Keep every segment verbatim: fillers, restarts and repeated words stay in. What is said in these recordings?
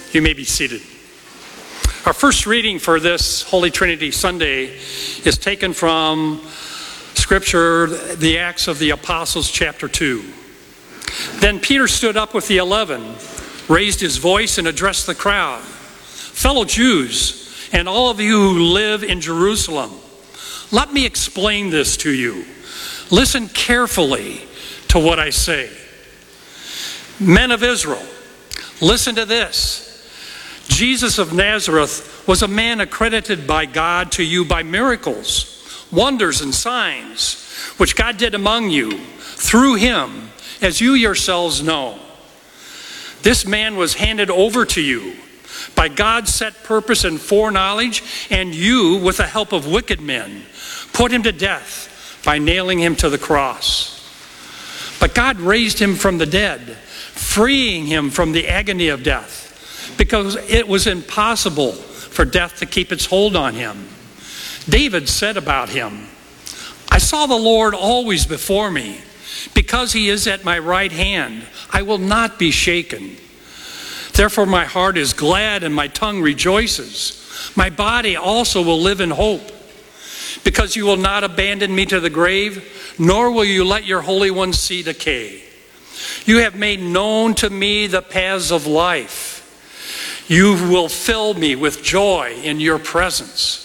You may be seated. Our first reading for this Holy Trinity Sunday is taken from Scripture, the Acts of the Apostles, chapter two. Then Peter stood up with the eleven, raised his voice and addressed the crowd. Fellow Jews, and all of you who live in Jerusalem, let me explain this to you. Listen carefully to what I say. Men of Israel, listen to this. Jesus of Nazareth was a man accredited by God to you by miracles, wonders, and signs, which God did among you through him, as you yourselves know. This man was handed over to you by God's set purpose and foreknowledge, and you, with the help of wicked men, put him to death by nailing him to the cross. But God raised him from the dead, freeing him from the agony of death, because it was impossible for death to keep its hold on him. David said about him, I saw the Lord always before me. Because he is at my right hand, I will not be shaken. Therefore my heart is glad and my tongue rejoices. My body also will live in hope. Because you will not abandon me to the grave, nor will you let your Holy One see decay. You have made known to me the paths of life. You will fill me with joy in your presence.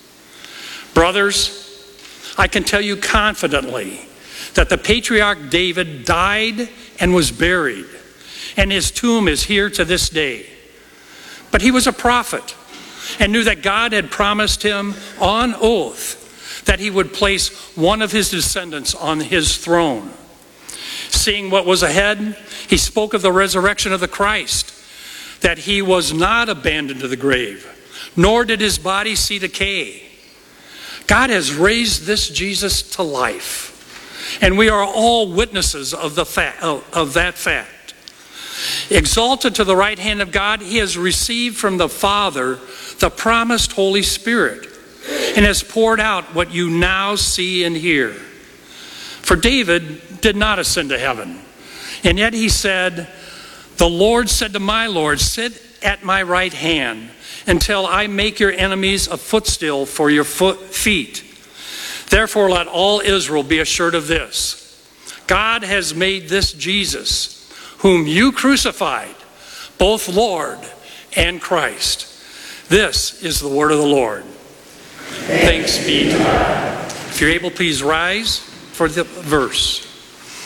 Brothers, I can tell you confidently that the patriarch David died and was buried, and his tomb is here to this day. But he was a prophet and knew that God had promised him on oath that he would place one of his descendants on his throne. Seeing what was ahead, he spoke of the resurrection of the Christ, that he was not abandoned to the grave, nor did his body see decay. God has raised this Jesus to life, and we are all witnesses of, the fa- of that fact. Exalted to the right hand of God, he has received from the Father the promised Holy Spirit, and has poured out what you now see and hear. For David did not ascend to heaven, and yet he said, the Lord said to my Lord, sit at my right hand until I make your enemies a footstool for your foot, feet. Therefore let all Israel be assured of this. God has made this Jesus, whom you crucified, both Lord and Christ. This is the word of the Lord. Thanks be to God. If you're able, please rise for the verse.